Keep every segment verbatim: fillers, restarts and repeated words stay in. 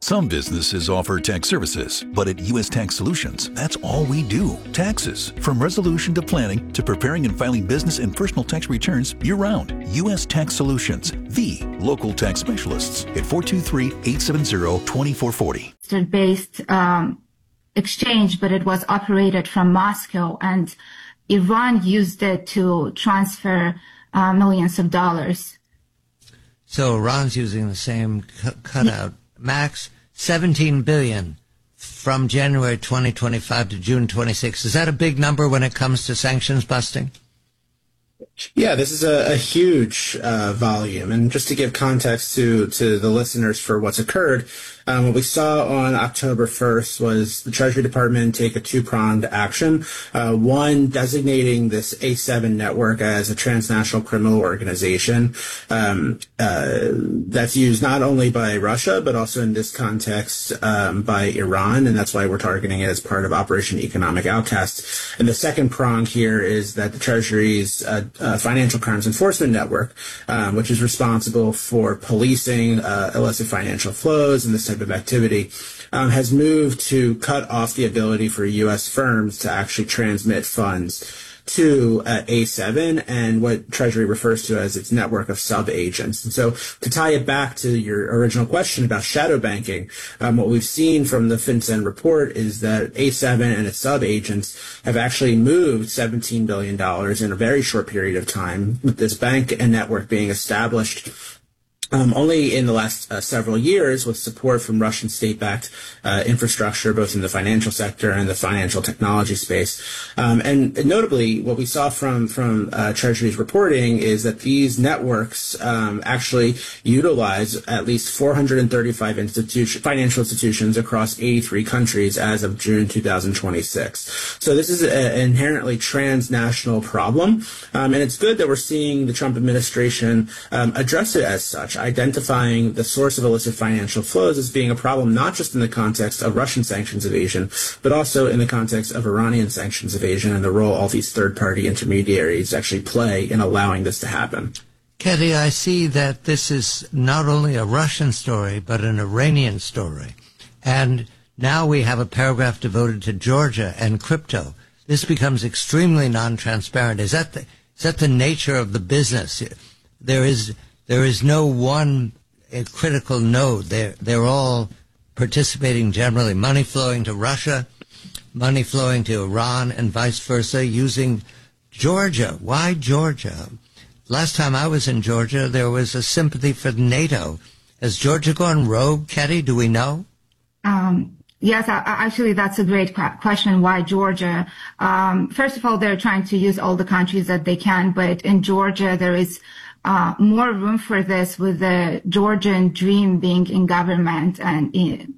Some businesses offer tax services, but at U S Tax Solutions, that's all we do. Taxes. From resolution to planning to preparing and filing business and personal tax returns year-round. U S Tax Solutions, the local tax specialists at four two three, eight seven zero, two four four zero. Based um, exchange, but it was operated from Moscow, and Iran used it to transfer uh, millions of dollars. So Iran's using the same cu- cutout. Max, seventeen billion dollars from January twenty twenty-five to June twenty-sixth. Is that a big number when it comes to sanctions busting? Yeah, this is a, a huge uh, volume. And just to give context to, to the listeners for what's occurred, um, what we saw on October first was the Treasury Department take a two-pronged action. Uh, one, designating this A seven network as a transnational criminal organization um, uh, that's used not only by Russia, but also in this context um, by Iran. And that's why we're targeting it as part of Operation Economic Outcast. And the second prong here is that the Treasury's uh, uh, Financial Crimes Enforcement Network, um, which is responsible for policing uh, illicit financial flows and this type of activity, um, has moved to cut off the ability for U S firms to actually transmit funds to uh, A seven and what Treasury refers to as its network of sub-agents. And so to tie it back to your original question about shadow banking, um, what we've seen from the FinCEN report is that A seven and its sub-agents have actually moved seventeen billion dollars in a very short period of time, with this bank and network being established Um, only in the last uh, several years with support from Russian state-backed uh, infrastructure, both in the financial sector and the financial technology space. Um, and, and notably, what we saw from, from uh, Treasury's reporting is that these networks um, actually utilize at least four hundred thirty-five institution, financial institutions across eighty-three countries as of June two thousand twenty-six. So this is an inherently transnational problem, um, and it's good that we're seeing the Trump administration um, address it as such, identifying the source of illicit financial flows as being a problem not just in the context of Russian sanctions evasion, but also in the context of Iranian sanctions evasion and the role all these third-party intermediaries actually play in allowing this to happen. Ketty, I see that this is not only a Russian story, but an Iranian story. And now we have a paragraph devoted to Georgia and crypto. This becomes extremely non-transparent. Is that the, is that the nature of the business? There is... There is no one uh, critical node. They're, they're all participating generally. Money flowing to Russia, money flowing to Iran, and vice versa, using Georgia. Why Georgia? Last time I was in Georgia, there was a sympathy for NATO. Has Georgia gone rogue, Ketty? Do we know? Um, yes, I, actually, that's a great question. Why Georgia? Um, first of all, they're trying to use all the countries that they can, but in Georgia, there is Uh, more room for this, with the Georgian dream being in government and in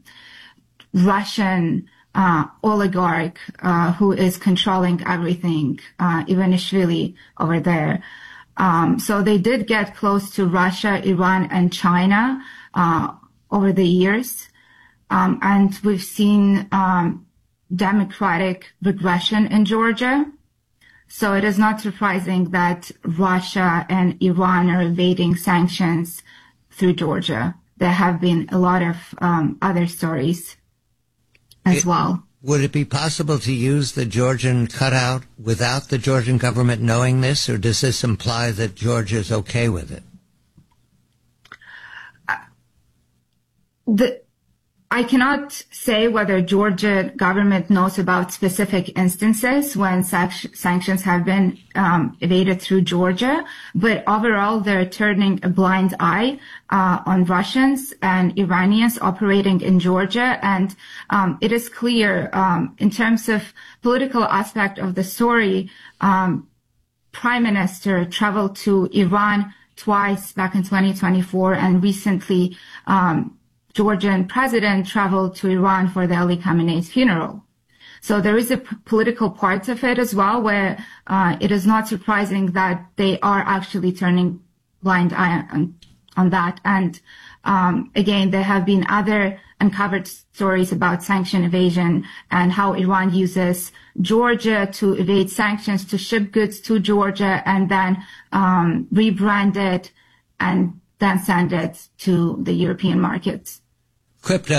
Russian uh, oligarch uh, who is controlling everything, uh, Ivanishvili over there. Um, so they did get close to Russia, Iran, and China uh, over the years. Um, and we've seen um, democratic regression in Georgia. So it is not surprising that Russia and Iran are evading sanctions through Georgia. There have been a lot of um, other stories as it, well. Would it be possible to use the Georgian cutout without the Georgian government knowing this, or does this imply that Georgia is okay with it? Uh, the I cannot say whether Georgia government knows about specific instances when sac- sanctions have been um, evaded through Georgia, but overall they're turning a blind eye uh, on Russians and Iranians operating in Georgia, and um, it is clear um, in terms of political aspect of the story. Um, Prime Minister traveled to Iran twice back in twenty twenty-four, and recently. Um, Georgian president traveled to Iran for the Ali Khamenei's funeral. So there is a p- political part of it as well, where uh, it is not surprising that they are actually turning blind eye on, on that. And um, again, there have been other uncovered stories about sanction evasion and how Iran uses Georgia to evade sanctions, to ship goods to Georgia and then um, rebrand it and then send it to the European markets. Crypto